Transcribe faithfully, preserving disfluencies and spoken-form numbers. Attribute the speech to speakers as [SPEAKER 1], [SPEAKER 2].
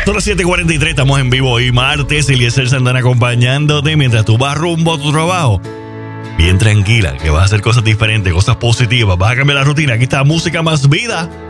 [SPEAKER 1] Son las siete cuarenta y tres, estamos en vivo hoy martes. Eliezer Santana acompañándote mientras tú vas rumbo a tu trabajo. Bien tranquila, que vas a hacer cosas diferentes, cosas positivas. Vas a cambiar la rutina. Aquí está Música Más Vida.